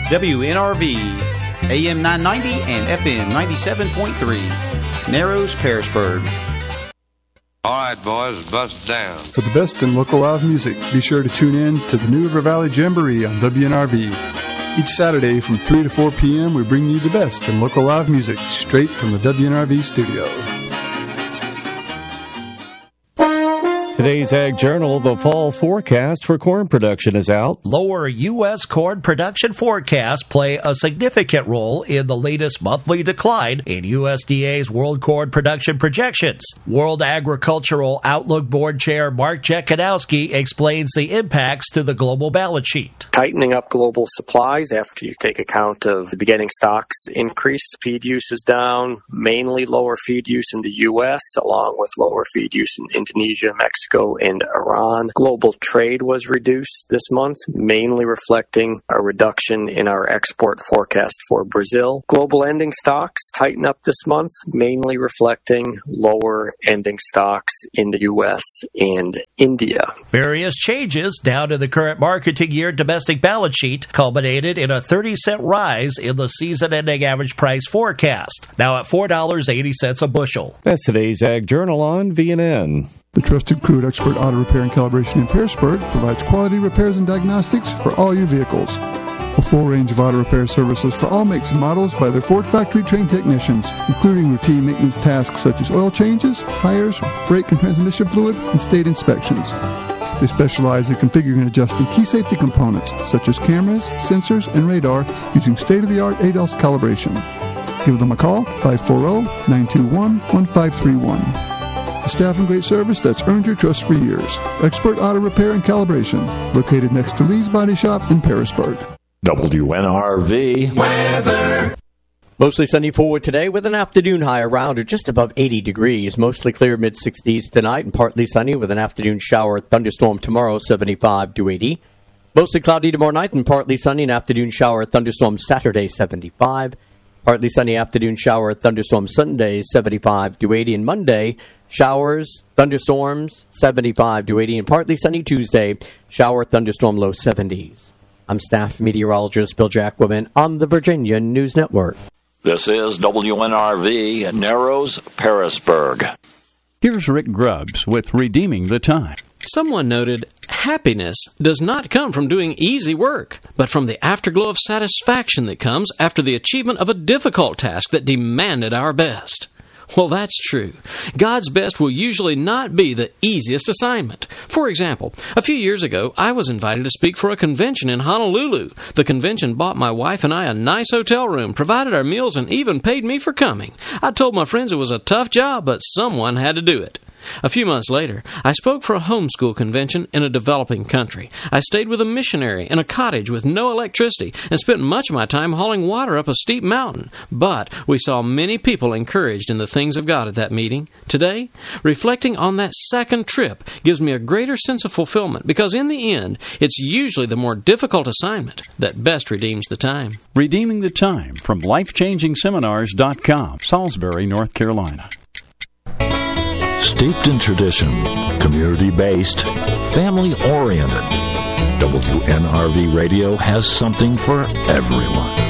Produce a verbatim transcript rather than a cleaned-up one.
W N R V, A M nine ninety and F M ninety-seven point three, Narrows, Pearisburg. All right, boys, bust down. For the best in local live music, be sure to tune in to the New River Valley Jamboree on W N R V. Each Saturday from three to four p.m., we bring you the best in local live music straight from the W N R V studio. Today's Ag Journal, the fall forecast for corn production is out. Lower U S corn production forecasts play a significant role in the latest monthly decline in U S D A's world corn production projections. World Agricultural Outlook Board Chair Mark Jekanowski explains the impacts to the global balance sheet. Tightening up global supplies after you take account of the beginning stocks increase. Feed use is down, mainly lower feed use in the U S, along with lower feed use in Indonesia, Mexico, and Iran. Global trade was reduced this month, mainly reflecting a reduction in our export forecast for Brazil. Global ending stocks tighten up this month, mainly reflecting lower ending stocks in the U S and India. Various changes down to the current marketing year domestic balance sheet culminated in a thirty cent rise in the season-ending average price forecast, now at four dollars and eighty cents a bushel. That's today's Ag Journal on V N N. The trusted crew at Expert Auto Repair and Calibration in Pearisburg provides quality repairs and diagnostics for all your vehicles. A full range of auto repair services for all makes and models by their Ford factory-trained technicians, including routine maintenance tasks such as oil changes, tires, brake and transmission fluid, and state inspections. They specialize in configuring and adjusting key safety components such as cameras, sensors, and radar using state-of-the-art A D A S calibration. Give them a call, five four zero, nine two one, one five three one. A staff and great service that's earned your trust for years. Expert Auto Repair and Calibration, located next to Lee's Body Shop in Pearisburg. W N R V weather. Mostly sunny forward today with an afternoon high around or just above eighty degrees. Mostly clear mid-sixties tonight and partly sunny with an afternoon shower thunderstorm tomorrow, seventy-five to eighty. Mostly cloudy tomorrow night and partly sunny and afternoon shower thunderstorm Saturday, seventy-five. Partly sunny afternoon shower thunderstorm Sunday, seventy-five to eighty. And Monday, showers, thunderstorms, seventy-five to eighty. And partly sunny Tuesday, shower thunderstorm low seventies. I'm staff meteorologist Bill Jacquemin on the Virginia News Network. This is W N R V Narrows, Pearisburg. Here's Rick Grubbs with Redeeming the Time. Someone noted, happiness does not come from doing easy work, but from the afterglow of satisfaction that comes after the achievement of a difficult task that demanded our best. Well, that's true. God's best will usually not be the easiest assignment. For example, a few years ago, I was invited to speak for a convention in Honolulu. The convention bought my wife and I a nice hotel room, provided our meals, and even paid me for coming. I told my friends it was a tough job, but someone had to do it. A few months later, I spoke for a homeschool convention in a developing country. I stayed with a missionary in a cottage with no electricity and spent much of my time hauling water up a steep mountain. But we saw many people encouraged in the things of God at that meeting. Today, reflecting on that second trip gives me a greater sense of fulfillment because in the end, it's usually the more difficult assignment that best redeems the time. Redeeming the Time from life changing seminars dot com, Salisbury, North Carolina. Steeped in tradition, community-based, family-oriented, W N R V Radio has something for everyone.